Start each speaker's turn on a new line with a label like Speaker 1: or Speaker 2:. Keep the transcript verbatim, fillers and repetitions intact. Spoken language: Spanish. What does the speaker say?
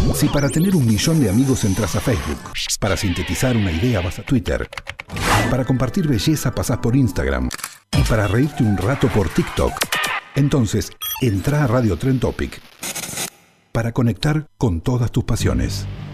Speaker 1: Si para tener un millón de amigos entras a Facebook, para sintetizar una idea vas a Twitter, para compartir belleza pasás por Instagram y para reírte un rato por TikTok, entonces entrá a Radio Trend Topic para conectar con todas tus pasiones.